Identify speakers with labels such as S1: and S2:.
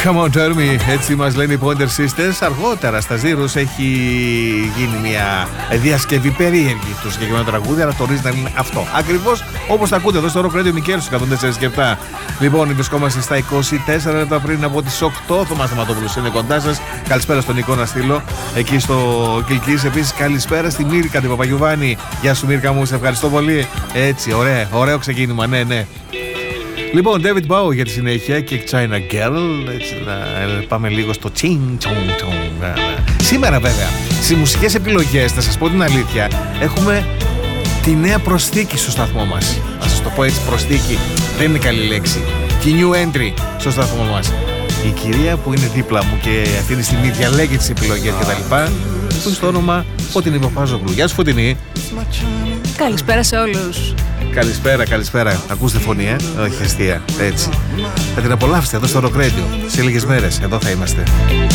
S1: Come on, tell me. Έτσι μας λένε οι Pointer Sisters. Αργότερα στα Zeros έχει γίνει μια διασκευή περίεργη του συγκεκριμένου τραγούδι, αλλά το original είναι αυτό. Ακριβώς όπως τα ακούτε εδώ στο Rock Radio Μικέρους 104,7. Λοιπόν, βρισκόμαστε στα 24 λεπτά πριν από τις 8. Θωμάς Θεματόπουλος είναι κοντά σας. Καλησπέρα στον Νικό να στείλω εκεί στο Κιλκής. Επίσης, καλησπέρα στη Μίρκα την Παπαγιουβάνη. Γεια σου, Μίρκα μου, σε ευχαριστώ πολύ. Έτσι, ωραίο ξεκίνημα, ναι. Λοιπόν, David Bowie για τη συνέχεια και China Girl. Έτσι, να πάμε λίγο στο τσιν τσον τσον. Σήμερα βέβαια, στις μουσικές επιλογές, να σας πω την αλήθεια, έχουμε τη νέα προσθήκη στο σταθμό μας. Να σας το πω έτσι, προσθήκη, δεν είναι καλή λέξη. Και new entry στο σταθμό μας. Η κυρία που είναι δίπλα μου και αυτή τη στιγμή διαλέγει τις επιλογές κτλ. Που είναι στο όνομα Φωτεινή Παπάζογλου. Γεια σου, Φωτεινή.
S2: Καλησπέρα σε όλους.
S1: Καλησπέρα. Ακούστε φωνή, όχι αστεία. Έτσι. Θα την απολαύσετε εδώ στο Rock Radio. Σε λίγες μέρες εδώ θα είμαστε.